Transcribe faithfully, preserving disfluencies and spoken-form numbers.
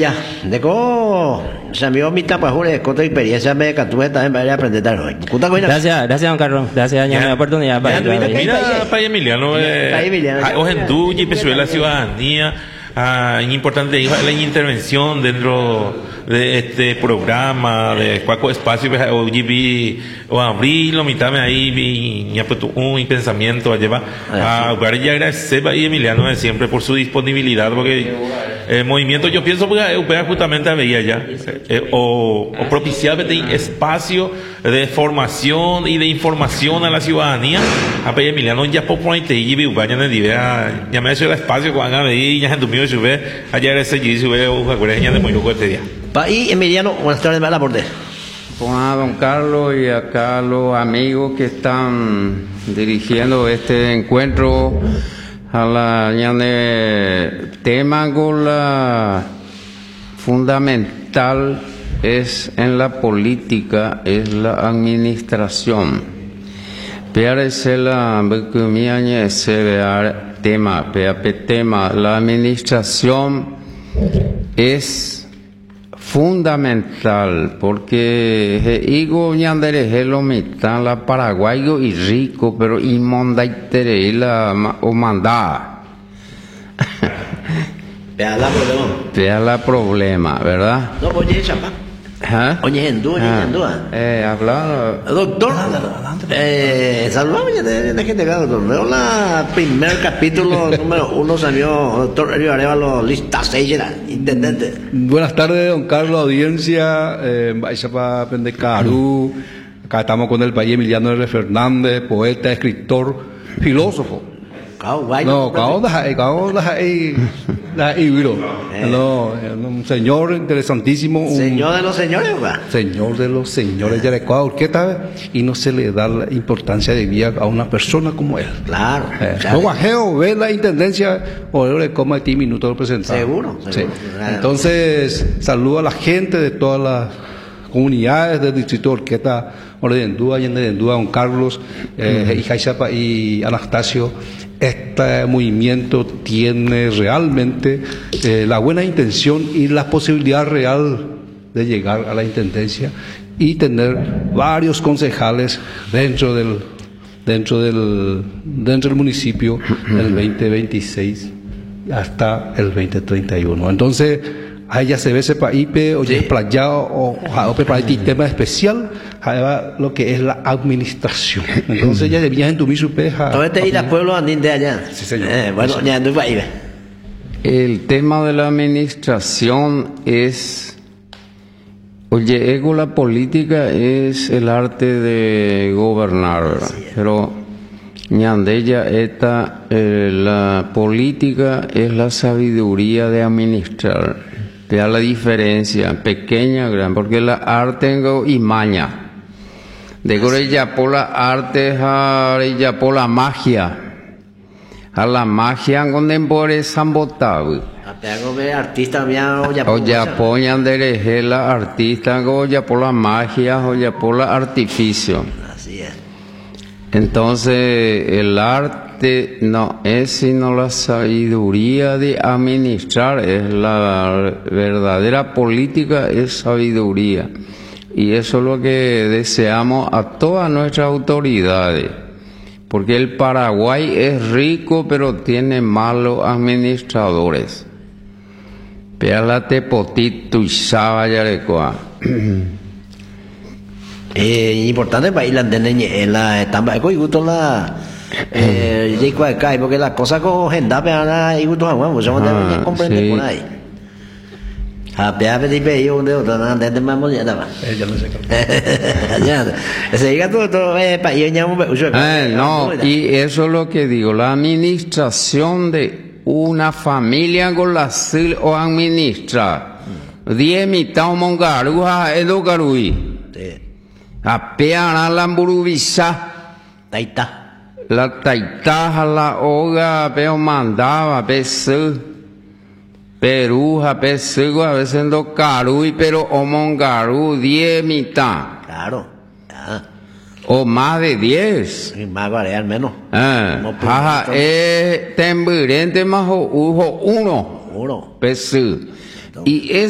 ya, de cómo se me omita para jugar con tu experiencia me catué también para aprender hoy. Gracias, gracias don Carlos, gracias ya la oportunidad para mira para Emiliano, Ojendu y Pesuela la ciudadanía. Ah, es importante la intervención dentro de este programa de cuaco espacio o G B o abril lo mitad ahí vi un pensamiento a llevar a hogar y agradecer a Emiliano de siempre por su disponibilidad porque el movimiento yo pienso que justamente veía ya eh, o, o propiciar este espacio de formación y de información a la ciudadanía a Emiliano ya por ahí te G B vayan de idea ya me ha hecho el espacio cuando hagan ahí ya en mío sube ayer ese G sube una cureña de muy loco este día. Y Emiliano, buenas tardes, la borde. Bueno, don Carlos y acá los amigos que están dirigiendo este encuentro a la ñane, tema con la fundamental es en la política es la administración. Parece la becumiaña se vea tema, pe tema la administración es fundamental porque higo ñandere lo mitad la paraguayo y rico pero y monda y la o manda vea la problema vea la problema verdad no oye chapa ¿Ah? Oye, en duda, ah, en duda. Eh, hablar. Doctor, eh, saludamos ya de, de gente, doctor. Veo la primer capítulo número uno salió doctor Elio Arevalo, lista seis, intendente. Buenas tardes, don Carlos, audiencia. Eh, para Pendecaru. Acá estamos con el país Emiliano R. Fernández, poeta, escritor, filósofo. No, cao da cao da da ibro. No, un señor interesantísimo, un señor de los señores, ¿verdad? Señor de los señores de Ecuador, ¿qué tal? Y no se le da la importancia de vida a una persona como él. Claro. Eh, no guajeo, ve la intendencia o le coma diez minutos de presentar. Seguro, seguro. Sí. Entonces, saludo a la gente de todas las comunidades del distrito de Orqueta, Oredendúa, Yenderendúa, don Carlos, eh, y Jaixapa y Anastasio. Este movimiento tiene realmente eh, la buena intención y la posibilidad real de llegar a la intendencia y tener varios concejales dentro del dentro del dentro del municipio del veinte veintiséis hasta el veinte treinta y uno. Entonces ahí ya se ve ese país o ya es playado o para este tema especial lo que es la administración. Entonces ya debías entumir su peja. ¿Dónde te irás pueblo andín de allá? Sí, señor. Eh, bueno, ya no va a ir. El tema de la administración es, oye, ego la política es el arte de gobernar, ¿verdad? Sí, pero ñandella esta eh, la política es la sabiduría de administrar. Vea la diferencia, pequeña, gran, porque la arte y maña. De gore ya por la arte, ya por la magia. A la magia contemporánea sambotable. Artista o ya poñan de la artista, o ya por la magia, o ya por la artificio. Así es. Entonces, el arte no es sino la sabiduría de administrar, es la verdadera política, es sabiduría. Y eso es lo que deseamos a todas nuestras autoridades, porque el Paraguay es rico, pero tiene malos administradores. Pela tepotito y sabayarecoa. Eh, importante para ir a entender la etapa de gusto la eh porque las cosas con gente para y gusto bueno pues vamos comprender por ahí a pear de peyo de otra nada de más ya estaba ya no sé ya ese llega todo todo para ir ya no y eso es lo que digo la administración de una familia con la sil o administra diez mitad mongaruja educarui a peana la hamburguesa taita la taita la hoga peo mandaba peso peruja peso a veces no carui pero o mongaru diez mitad claro ah. O más de diez más vale al menos ah ajá eh temburente más o uno uno peso y es